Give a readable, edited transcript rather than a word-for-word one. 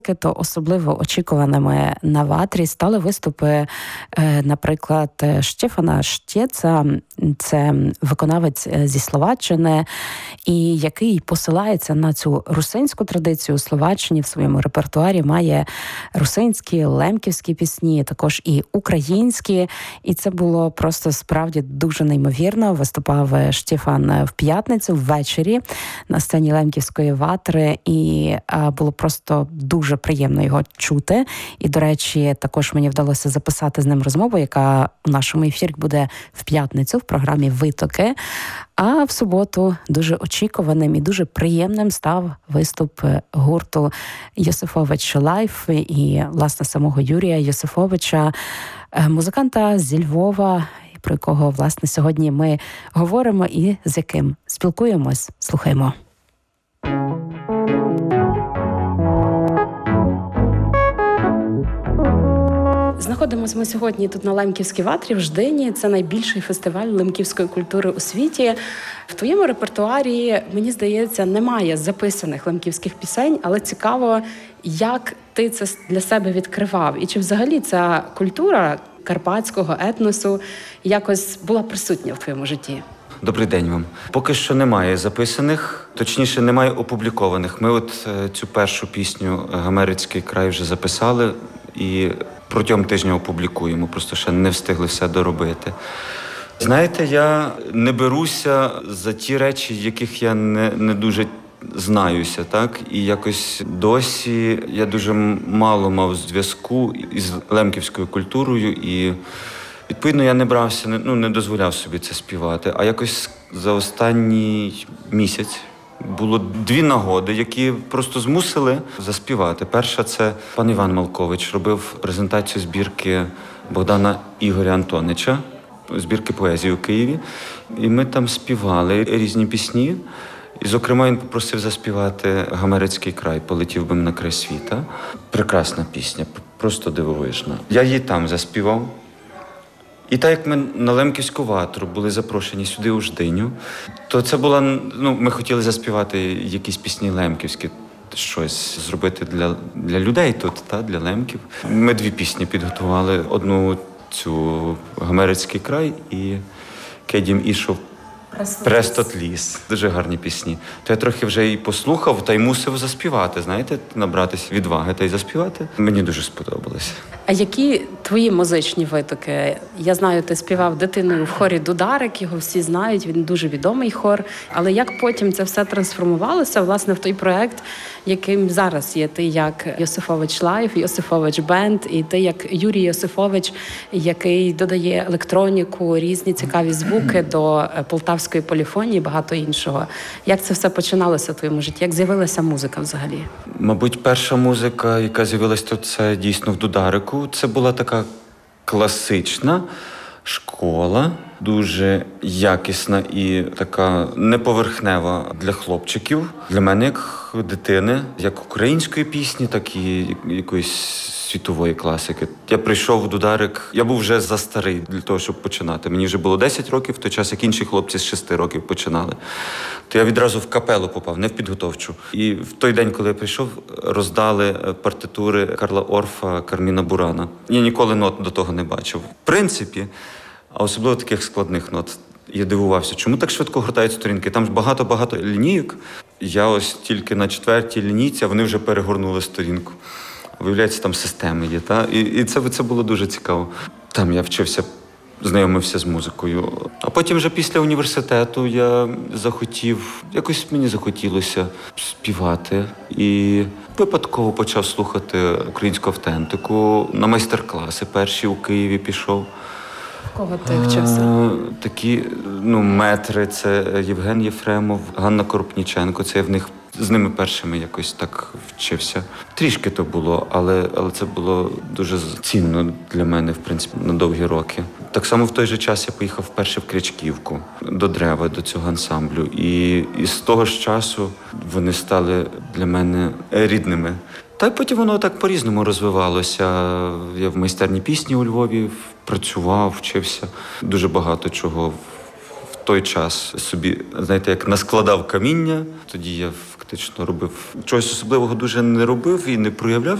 То особливо очікуваними на ватрі стали виступи, наприклад, Штефана Штєца, це виконавець зі Словаччини, і який посилається на цю русинську традицію. У Словаччині в своєму репертуарі має русинські, лемківські пісні, також і українські. І це було просто справді дуже неймовірно. Виступав Штефан в п'ятницю ввечері на сцені лемківської ватри, і було просто дуже приємно його чути. І, до речі, також мені вдалося записати з ним розмову, яка у нашому ефірі буде в п'ятницю в програмі «Витоки». А в суботу дуже очікуваним і дуже приємним став виступ гурту «Йосифович Лайф» і, власне, самого Юрія Йосифовича, музиканта зі Львова, про якого, власне, сьогодні ми говоримо і з яким спілкуємось. Слухаємо. Знаходимося ми сьогодні тут на Лемківській ватрі в Ждині. Це найбільший фестиваль лемківської культури у світі. В твоєму репертуарі, мені здається, немає записаних лемківських пісень, але цікаво, як ти це для себе відкривав. І чи взагалі ця культура карпатського етносу якось була присутня в твоєму житті? Добрий день вам. Поки що немає записаних, точніше, немає опублікованих. Ми от цю першу пісню «Гамерицький край» вже записали і протягом тижня опублікуємо, просто ще не встигли все доробити. Знаєте, я не беруся за ті речі, яких я не дуже знаюся, так? І якось досі я дуже мало мав зв'язку із лемківською культурою, і відповідно я не брався, не дозволяв собі це співати. А якось за останній місяць було дві нагоди, які просто змусили заспівати. Перша – це пан Іван Малкович робив презентацію збірки Богдана Ігоря Антонича, збірки поезії у Києві. І ми там співали різні пісні. І, зокрема, він попросив заспівати «Гамерицький край», «Полетів би на край світа». Прекрасна пісня, просто дивовижна. Я її там заспівав. І так як ми на Лемківську ватру були запрошені сюди у Ждиню, то це була, ми хотіли заспівати якісь пісні лемківські, щось зробити для людей тут, для лемків. Ми дві пісні підготували. Одну цю «Гамерицький край» і «Кедім ішов Престот ліс». Дуже гарні пісні. То я трохи вже і послухав, та й мусив заспівати, знаєте, набратися відваги та й заспівати. Мені дуже сподобалося. А які твої музичні витоки? Я знаю, ти співав дитиною в хорі «Дударик», його всі знають, він дуже відомий хор. Але як потім це все трансформувалося, власне, в той проект, яким зараз є ти як Йосифович Лайф, Йосифович Бенд, і ти як Юрій Йосифович, який додає електроніку, різні цікаві звуки до полтавської поліфонії і багато іншого. Як це все починалося в твоєму житті? Як з'явилася музика взагалі? Мабуть, перша музика, яка з'явилась тут, це дійсно в «Дударику». Це була така класична школа, дуже якісна і така неповерхнева для хлопчиків. Для мене, як дитини, як української пісні, так і якоїсь світової класики. Я прийшов в «Дударик», я був вже застарий для того, щоб починати. Мені вже було 10 років, в той час, як інші хлопці з 6 років починали. То я відразу в капелу попав, не в підготовчу. І в той день, коли я прийшов, роздали партитури Карла Орфа, Карміна Бурана. Я ніколи нот до того не бачив. В принципі, а особливо таких складних нот. Я дивувався, чому так швидко гортають сторінки. Там ж багато-багато лінійок. Я ось тільки на 4-й лінійці, а вони вже перегорнули сторінку. Виявляється, там системи є, та? І це було дуже цікаво. Там я вчився, знайомився з музикою. А потім вже після університету я якось мені захотілося співати. І випадково почав слухати українську автентику. На майстер-класи перші у Києві пішов. Кого ти вчився? Такі, метри, це Євген Єфремов, Ганна Коропніченко, це я з ними першими якось так вчився. Трішки то було, але це було дуже цінно для мене, в принципі, на довгі роки. Так само в той же час я поїхав вперше в Крячківку, до Древа, до цього ансамблю. І з того ж часу вони стали для мене рідними. Та й потім воно так по-різному розвивалося. Я в майстерні пісні у Львові працював, вчився. Дуже багато чого в той час собі, знаєте, як наскладав каміння. Тоді я в фактично робив. Чогось особливого дуже не робив і не проявляв